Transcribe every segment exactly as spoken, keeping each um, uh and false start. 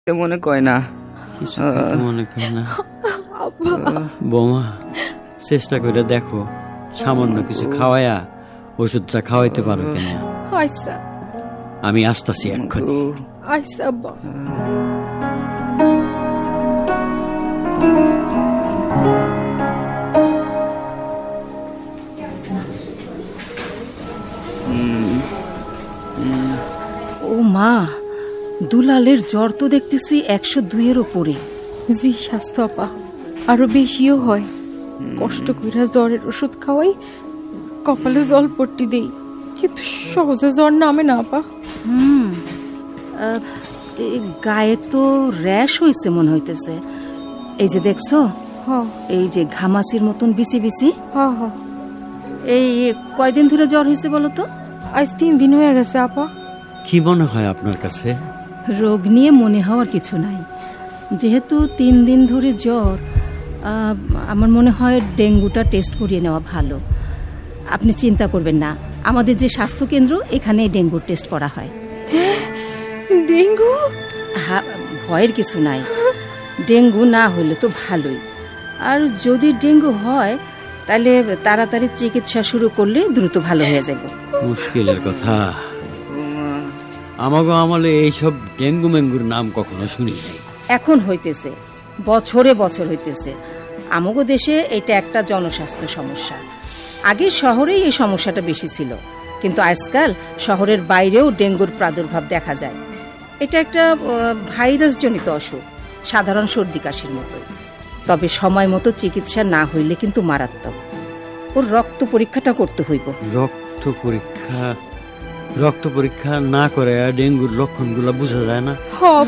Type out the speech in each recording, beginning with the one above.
মনে কয় না, কিছু মনে করে না। বৌমা, চেষ্টা করে দেখো, সামান্য কিছু খাওয়ায়া ওষুধটা খাওয়াইতে পারো কেন? আমি আসতেছি এক্ষুনি। ও মা, দুলালের জ্বর তো দেখতেছি একশো দুইয়ের ওপরে। জি স্বাস্থ্য আপা, আরো বেশিও হয়। কষ্ট কইরা জ্বরের ওষুধ খাওয়াই, কপালে জল পট্টি দেই, কিন্তু সহজে জ্বর নামে না আপা। হুম, গায়ে তো র্যাশ হয়েছে মনে হইতেছে। এই যে দেখছো, এই যে ঘামাচির মতন বিসি বিসি। এই কয়দিন ধরে জ্বর হয়েছে বলো তো? আজ তিন দিন হয়ে গেছে আপা। কি মনে হয় আপনার কাছে? রোগ নিয়ে মনে হওয়ার কিছু নাই, যেহেতু তিন দিন ধরে জ্বর, আমার মনে হয় ডেঙ্গুটা টেস্ট করিয়ে নেওয়া ভালো। আপনি চিন্তা করবেন না, আমাদের যে স্বাস্থ্য কেন্দ্র, এখানে ডেঙ্গুর টেস্ট করা হয়। ডেঙ্গু? হ্যাঁ, ভয়ের কিছু নাই। ডেঙ্গু না হলে তো ভালোই, আর যদি ডেঙ্গু হয় তাহলে তাড়াতাড়ি চিকিৎসা শুরু করলে দ্রুত ভালো হয়ে যাবে। মুশকিলের কথা, আমাগো আমলে এইসব ডেঙ্গু মেঙ্গুর নাম কখনো শুনি নাই। এখন হইতেছে, বছরে বছর হইতেছে। আমাগো দেশে এটা একটা জনস্বাস্থ্য সমস্যা। আগে শহরেই এই সমস্যাটা বেশি ছিল, কিন্তু আজকাল শহরের বাইরেও ডেঙ্গুর প্রাদুর্ভাব দেখা যায়। এটা একটা ভাইরাস জনিত অসুখ, সাধারণ সর্দি কাশির মতো। তবে সময় মতো চিকিৎসা না হইলে কিন্তু মারাত্মক। ওর রক্ত পরীক্ষাটা করতে হইব। রক্ত পরীক্ষা? রক্ত পরীক্ষা না করে ডেঙ্গুর লক্ষণগুলো বোঝা যায় না?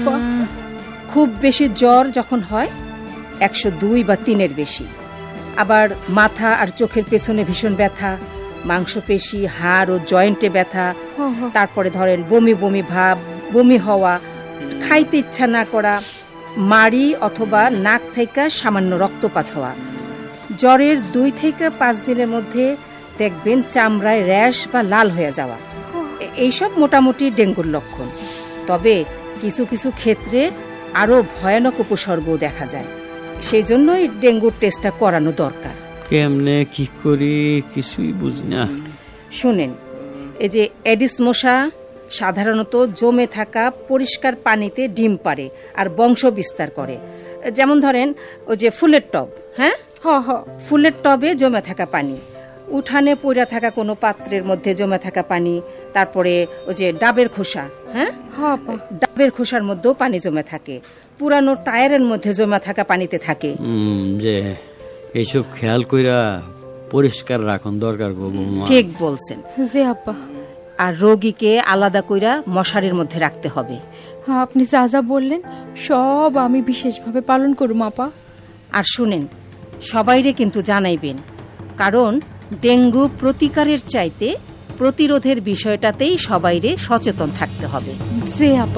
খুব বেশি জ্বর যখন হয়, একশো দুই বা তিনের বেশি, আবার মাথা আর চোখের পেছনে ভীষণ ব্যথা, মাংসপেশি, হাড় ও জয়েন্টে ব্যথা, তারপরে ধরেন বমি বমি ভাব, বমি হওয়া, খাইতে ইচ্ছা না করা, মাড়ি অথবা নাক থেকে সামান্য রক্তপাত হওয়া। জ্বরের দুই থেকে পাঁচ দিনের মধ্যে দেখবেন চামড়ায় র্যাশ বা লাল হয়ে যাওয়া। এইসব মোটামুটি ডেঙ্গুর লক্ষণ। তবে কিছু কিছু ক্ষেত্রে আরো ভয়ানক উপসর্গও দেখা যায়। সেই জন্যই ডেঙ্গুর টেস্টটা করানো দরকার। কেমনে কি করি কিছুই বুঝি না। শুনেন, এই যে এডিস মশা সাধারণত জমে থাকা পরিষ্কার পানিতে ডিম পারে আর বংশ বিস্তার করে। যেমন ধরেন ওই যে ফুলের টব, হ্যাঁ ফুলের টবে জমে থাকা পানি, উঠানে পড়ে থাকা কোনো পাত্রের মধ্যে জমে থাকা পানি, তারপরে ওই যে ডাবের খোসা, হ্যাঁ ডাবের খোসার মধ্যেও পানি জমে থাকে, পুরানো টায়ারের মধ্যে জমে থাকা পানিতে থাকে। যে এইসব খেয়াল কইরা পরিষ্কার রাখুন দরকার। ঠিক বলছেন। জি আপা। আর রোগীকে আলাদা কইরা মশারির মধ্যে রাখতে হবে। আপনি যা যা বললেন সব আমি বিশেষভাবে পালন করব আপা। আর শুনেন, সবাইরে কিন্তু জানাইবেন, কারণ ডেঙ্গু প্রতিকারের চাইতে প্রতিরোধের বিষয়টাতেই সবাইরে সচেতন থাকতে হবে। জি আপা।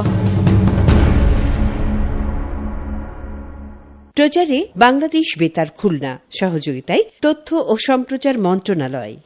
প্রচারে বাংলাদেশ বেতার খুলনা, সহযোগিতায় তথ্য ও সম্প্রচার মন্ত্রণালয়।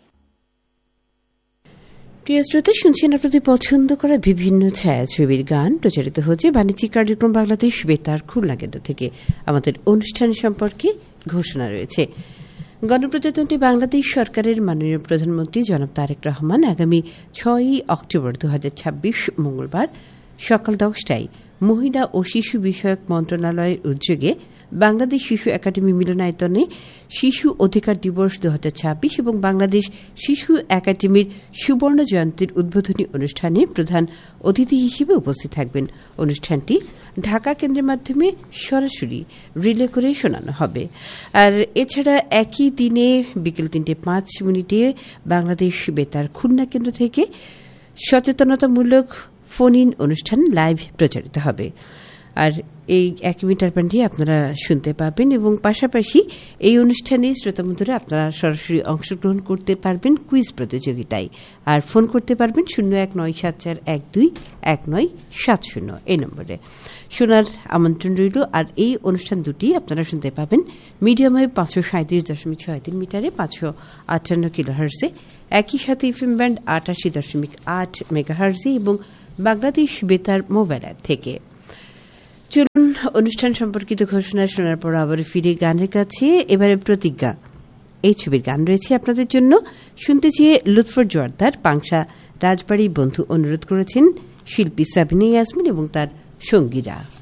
প্রিয় শ্রোতা, শুনছেন আপনাদের পছন্দ করা বিভিন্ন ছায়াছবির গান প্রচারিত হচ্ছে বাণিজ্যিক কার্যক্রম বাংলাদেশ বেতার খুলনা কেন্দ্র থেকে। আমাদের অনুষ্ঠান সম্পর্কে ঘোষণা রয়েছে। গণপ্রজাতন্ত্রী বাংলাদেশ সরকারের মাননীয় প্রধানমন্ত্রী জনাব তারেক রহমান আগামী ছয়ই অক্টোবর দু হাজার ছাব্বিশ মঙ্গলবার সকাল দশটায় মহিলা ও শিশু বিষয়ক মন্ত্রণালয়ের উদ্যোগে বাংলাদেশ শিশু একাডেমি মিলনায়তনে শিশু অধিকার দিবস দু হাজার ছাব্বিশ এবং বাংলাদেশ শিশু একাডেমির সুবর্ণ জয়ন্তীর উদ্বোধনী অনুষ্ঠানে প্রধান অতিথি হিসেবে উপস্থিত থাকবেন। অনুষ্ঠানটি ঢাকা কেন্দ্রের মাধ্যমে সরাসরি রিলে করে শোনানো হবে। আর এছাড়া একই দিনে বিকেল তিনটে পাঁচ মিনিটে বাংলাদেশ বেতার খুলনা কেন্দ্র থেকে সচেতনতামূলক ফোন ইন অনুষ্ঠান লাইভ প্রচারিত হবে। আর এই এক মিটার ব্যান্ডে আপনারা শুনতে পাবেন এবং পাশাপাশি এই অনুষ্ঠানে শ্রোতাবন্ধুরা আপনারা সরাসরি অংশগ্রহণ করতে পারবেন কুইজ প্রতিযোগিতায়। আর ফোন করতে পারবেন শূন্য এক নয় সাত চার এক দুই এক নয় সাত শূন্য এই নম্বরে। শোনার আমন্ত্রণ রইল। আর এই অনুষ্ঠান দুটি আপনারা শুনতে পাবেন মিডিয়াম ওয়েভ পাঁচশো সাঁত্রিশ দশমিক ছয় তিন মিটারে পাঁচশো আটান্ন কিলো হার্সে, একই সাথে এফএম ব্যান্ড আটাশি দশমিক আট মেগা হার্সে এবং বাংলাদেশ বেতার মোবাইল অ্যাপ থেকে। চলুন অনুষ্ঠান সম্পর্কিত ঘোষণা শোনার পর আবার ফিরে গানের কাছে। এবারে প্রতিজ্ঞা এই ছবির গান রয়েছে আপনাদের জন্য। শুনতে চেয়ে লুৎফর জোয়ারদার পাংশা রাজবাড়ির বন্ধু অনুরোধ করেছেন শিল্পী সাবিনা ইয়াসমিন এবং তার সঙ্গীরা।